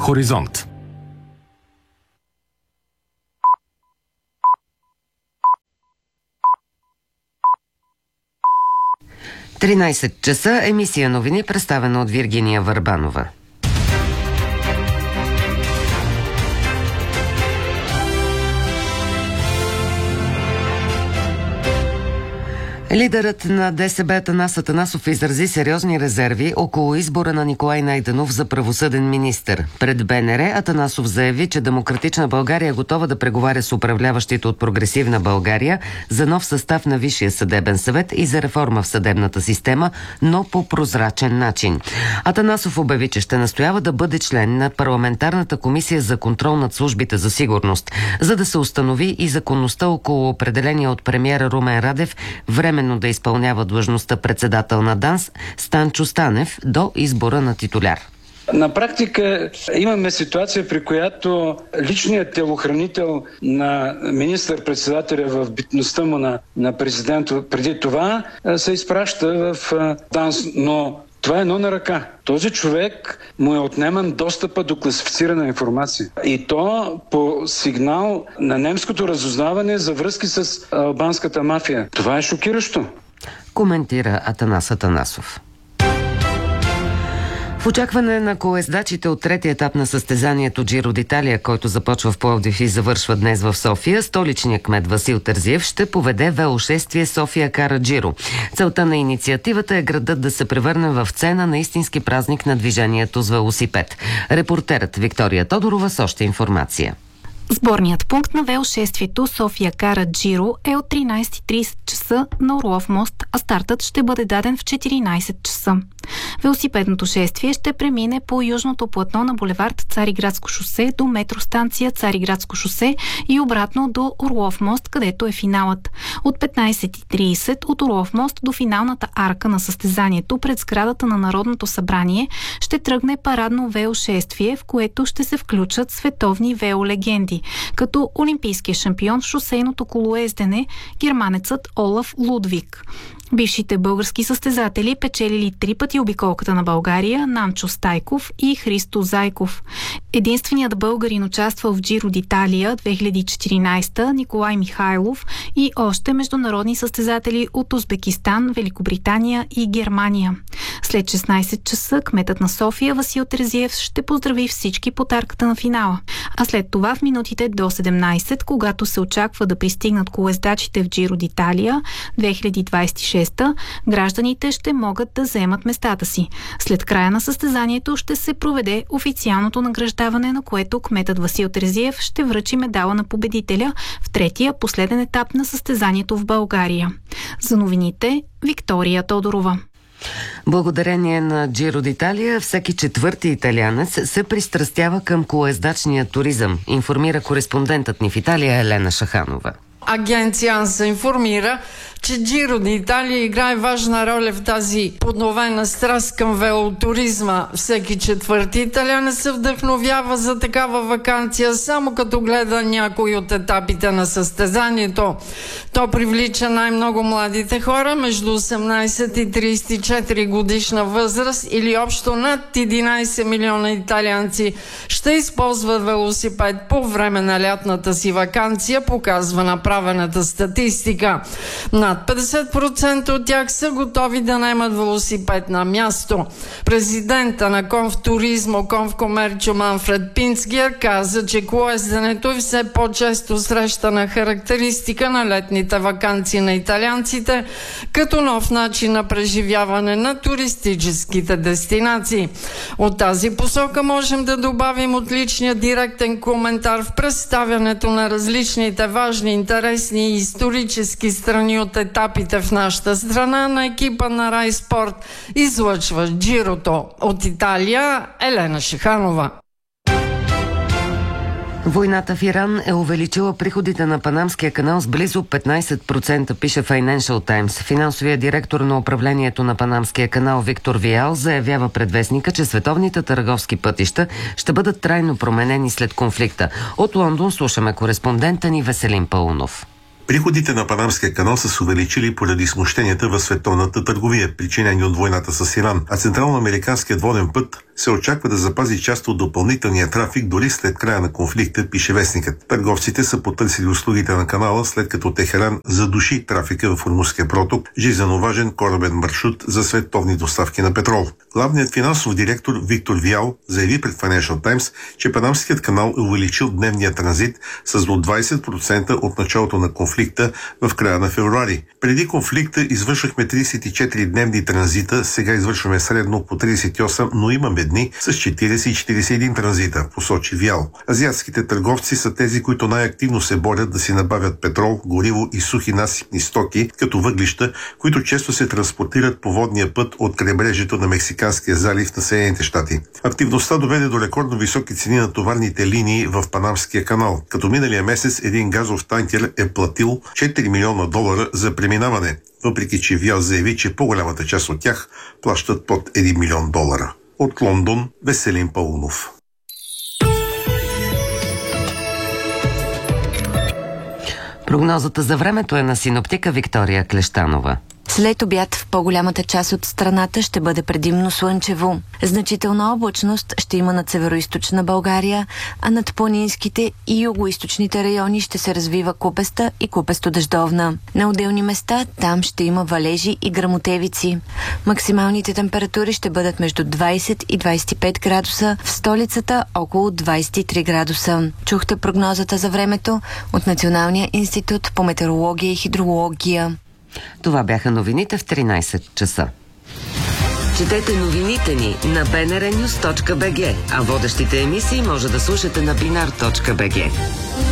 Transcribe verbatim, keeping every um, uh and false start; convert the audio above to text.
Хоризонт. тринайсет часа, емисия новини, представена от Виргиния Върбанова. Лидерът на ДСБ Атанас Атанасов изрази сериозни резерви около избора на Николай Найденов за правосъден министър. Пред БНР Атанасов заяви, че Демократична България е готова да преговаря с управляващите от Прогресивна България за нов състав на Висшия съдебен съвет и за реформа в съдебната система, но по прозрачен начин. Атанасов обяви, че ще настоява да бъде член на Парламентарната комисия за контрол над службите за сигурност, за да се установи и законността около определения от премиера Румен Радев време да изпълнява длъжността председател на ДАНС Станчо Станев до избора на титуляр. На практика имаме ситуация, при която личният телохранител на министър-председателя в битността му на, на президента преди това се изпраща в ДАНС, но това е едно на ръка. Този човек му е отнеман достъпа до класифицирана информация. И то по сигнал на немското разузнаване за връзки с албанската мафия. Това е шокиращо. Коментира Атанас Атанасов. В очакване на колездачите от третия етап на състезанието Джиро д'Италия, който започва в Пловдив и завършва днес в София, столичният кмет Васил Терзиев ще поведе велошествие София Кара Джиро. Целта на инициативата е градът да се превърне в сцена на истински празник на движението с велосипед. Репортерът Виктория Тодорова с още информация. Сборният пункт на велошествието София Кара Джиро е от тринайсет и трийсет часа на Орлов мост, а стартът ще бъде даден в четиринайсет часа. Велосипедното шествие ще премине по южното платно на булевард Цариградско шосе до метростанция Цариградско шосе и обратно до Орлов мост, където е финалът. От петнайсет и трийсет от Орлов мост до финалната арка на състезанието пред сградата на Народното събрание ще тръгне парадно велошествие, в което ще се включат световни велолегенди, като олимпийския шампион в шосейното колоездене германецът Олаф Лудвиг. Бившите български състезатели, печелили три пъти обиколката на България, Намчо Стайков и Христо Зайков. Единственият българин участвал в Джиро д'Италия две хиляди и четиринайсета, Николай Михайлов, и още международни състезатели от Узбекистан, Великобритания и Германия. След шестнайсет часа кметът на София Васил Терзиев ще поздрави всички под арката на финала. А след това в минутите до седемнайсет, когато се очаква да пристигнат колездачите в Джиро д'Италия две хиляди двайсет и шеста, гражданите ще могат да заемат местата си. След края на състезанието ще се проведе официалното награждаване, на което кметът Васил Терзиев ще връчи медала на победителя в третия последен етап на състезанието в България. За новините Виктория Тодорова. Благодарение на Джиро д'Италия, всеки четвърти италианец се пристрастява към колездачния туризъм, информира кореспондентът ни в Италия Елена Шаханова. Агенция АНСА информира, че Джиро д'Италия играе важна роля в тази подновена страст към велотуризма. Всеки четвърти италианец се вдъхновява за такава ваканция, само като гледа някои от етапите на състезанието. То привлича най-много младите хора между осемнайсет и трийсет и четири годишна възраст, или общо над единайсет милиона италианци ще използват велосипед по време на лятната си ваканция, показва направената статистика. Над петдесет процента от тях са готови да наемат велосипед на място. Президента на Конфтуризмо Конфкомерчо Манфред Пинцгер каза, че колезденето е все по-често срещана характеристика на летните ваканции на италианците, като нов начин на преживяване на туристическите дестинации. От тази посока можем да добавим отличния директен коментар в представянето на различните важни, интересни и исторически страни от етапите в нашата страна на екипа на Рай Спорт, излъчва Джирото. От Италия Елена Шиханова. Войната в Иран е увеличила приходите на Панамския канал с близо петнайсет процента, пише Financial Times. Финансовият директор на управлението на Панамския канал Виктор Виал заявява пред вестника, че световните търговски пътища ще бъдат трайно променени след конфликта. От Лондон слушаме кореспондента ни Веселин Паунов. Приходите на Панамския канал са се увеличили поради смущенията в световната търговия, причинени от войната с Иран, а Централноамериканският воден път се очаква да запази част от допълнителния трафик дори след края на конфликта, пише вестникът. Търговците са потърсили услугите на канала, след като Техеран задуши трафика в Ормузския проток, жизнено важен корабен маршрут за световни доставки на петрол. Главният финансов директор Виктор Виал заяви пред Financial Times, че Панамският канал е увеличил дневния транзит с до двадесет процента от началото на конфликта в края на февруари. Преди конфликта извършвахме тридесет и четири дневни транзита, сега извършваме средно по тридесет и осем, но имаме дни с четиридесет и четиридесет и един транзита, посочи Виал. Азиатските търговци са тези, които най-активно се борят да си набавят петрол, гориво и сухи насипни стоки, като въглища, които често се транспортират по водния път от крайбрежието на Мексиканския залив на Съединените щати. Активността доведе до рекордно високи цени на товарните линии в Панамския канал, като миналия месец един газов танкер е платил четири милиона долара за преминаване, въпреки че Виал заяви, че по-голямата част от тях плащат под един милион долара. От Лондон, Веселин Паунов. Прогнозата за времето е на синоптика Виктория Клещанова. След обяд в по-голямата част от страната ще бъде предимно слънчево. Значителна облачност ще има над североизточна България, а над планинските и югоизточните райони ще се развива купеста и купесто-дъждовна. На отделни места там ще има валежи и гръмотевици. Максималните температури ще бъдат между двадесет и двадесет и пет градуса, в столицата около двадесет и три градуса. Чухте прогнозата за времето от Националния институт по метеорология и хидрология. Това бяха новините в тринадесет часа. Четете новините ни на би ен ар нюз точка би джи, а водещите емисии може да слушате на бинар точка би джи.